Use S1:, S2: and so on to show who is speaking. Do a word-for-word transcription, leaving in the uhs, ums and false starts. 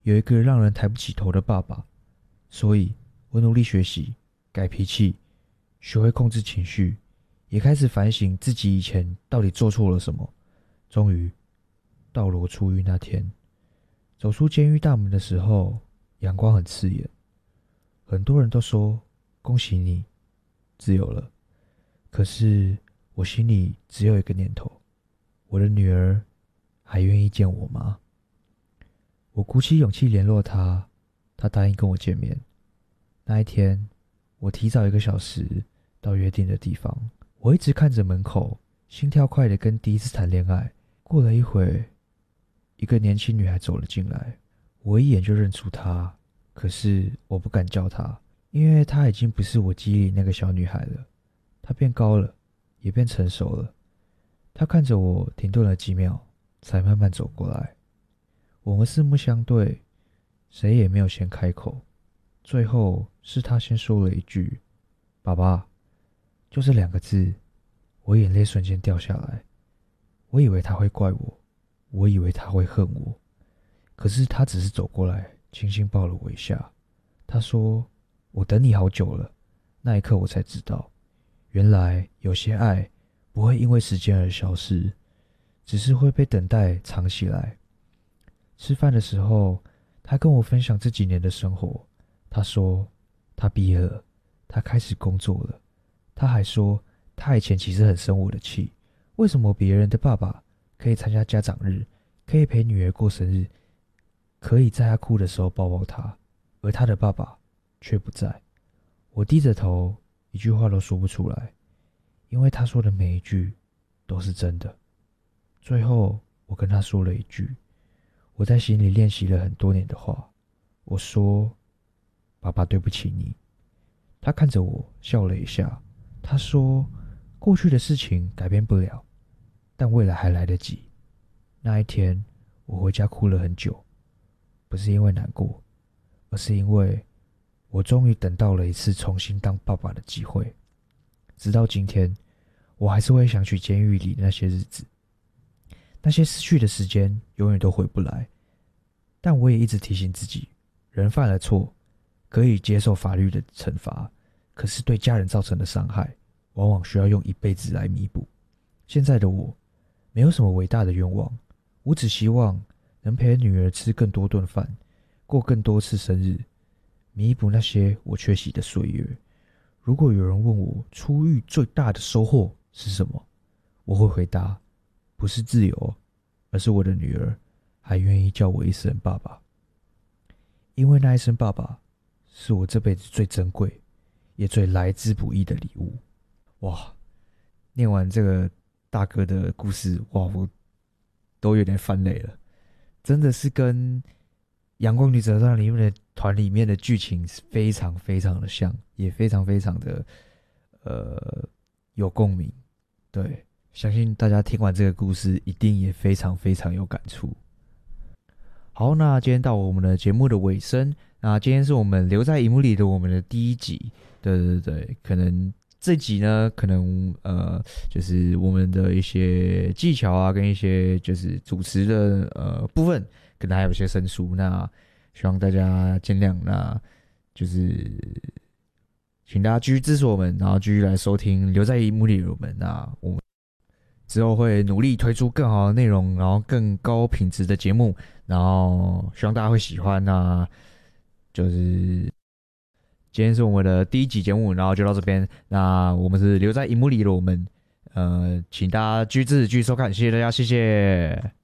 S1: 有一个让人抬不起头的爸爸，所以我努力学习，改脾气，学会控制情绪，也开始反省自己以前到底做错了什么。终于，到了我出狱那天，走出监狱大门的时候，阳光很刺眼，很多人都说恭喜你，自由了。可是我心里只有一个念头：我的女儿还愿意见我吗？我鼓起勇气联络她，她答应跟我见面。那一天，我提早一个小时到约定的地方。我一直看着门口，心跳快得跟第一次谈恋爱。过了一会，一个年轻女孩走了进来，我一眼就认出她，可是我不敢叫她，因为她已经不是我记忆里那个小女孩了。她变高了，也变成熟了。她看着我，停顿了几秒，才慢慢走过来。我们四目相对，谁也没有先开口。最后是她先说了一句：爸爸。就这两个字，我眼泪瞬间掉下来。我以为她会怪我，我以为她会恨我，可是她只是走过来，轻轻抱了我一下。她说：我等你好久了。那一刻我才知道，原来有些爱不会因为时间而消失，只是会被等待藏起来。吃饭的时候，她跟我分享这几年的生活。她说她毕业了，她开始工作了。她还说她以前其实很生我的气，为什么别人的爸爸可以参加家长日，可以陪女儿过生日，可以在她哭的时候抱抱她，而她的爸爸却不在。我低着头，一句话都说不出来，因为她说的每一句都是真的。最后我跟她说了一句我在心里练习了很多年的话，我说：爸爸对不起你。她看着我笑了一下，她说：过去的事情改变不了，但未来还来得及。那一天我回家哭了很久，不是因为难过，而是因为我终于等到了一次重新当爸爸的机会。直到今天，我还是会想起监狱里那些日子，那些失去的时间永远都回不来。但我也一直提醒自己，人犯了错可以接受法律的惩罚，可是对家人造成的伤害往往需要用一辈子来弥补。现在的我没有什么伟大的愿望，我只希望能陪女儿吃更多顿饭，过更多次生日，弥补那些我缺席的岁月。如果有人问我出狱最大的收获是什么，我会回答：不是自由，而是我的女儿还愿意叫我一声爸爸。因为那一声爸爸是我这辈子最珍贵也最来之不易的礼物。哇，念完这个大哥的故事，哇，我都有点翻泪了。真的是跟阳光女子团里面的团里面的剧情非常非常的像，也非常非常的呃有共鸣。对，相信大家听完这个故事，一定也非常非常有感触。好，那今天到我们的节目的尾声，那今天是我们留在荧幕里的我们的第一集。对对对，可能这集呢，可能呃，就是我们的一些技巧啊，跟一些就是主持的呃部分，可能还有一些生疏，那希望大家见谅。那就是请大家继续支持我们，然后继续来收听留在荧幕里的我们。那我们之后会努力推出更好的内容，然后更高品质的节目，然后希望大家会喜欢。那就是今天是我们的第一集节目，然后就到这边。那我们是留在荧幕里的我们，呃，请大家继续支持、继续收看，谢谢大家，谢谢。